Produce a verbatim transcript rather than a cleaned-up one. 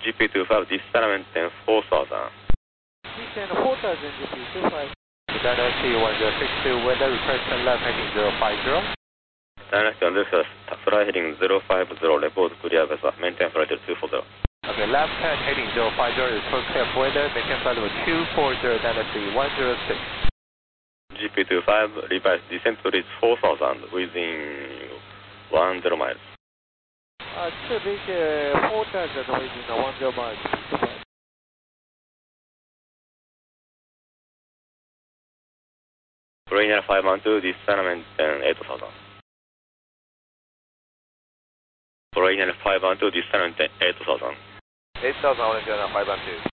G P two five, distant maintain four thousand. Descend four thousand G P two five. Dynasty one zero six two, weather request turn left heading zero five zero. Dynasty one zero six, fly heading zero five zero, report clear vessel, maintain flight two four zero. Okay, left hand heading zero five zero is for clear weather, maintain flight level two four zero, Dynasty one zero six. G P two five, revise descent to reach four thousand within one zero miles. Uh, to reach uh, four thousand within uh, one zero miles. Rainier five one two, distant maintain eight thousand. Rainier five one two, distant maintain eight thousand. eight thousand, I want to go now, five one two.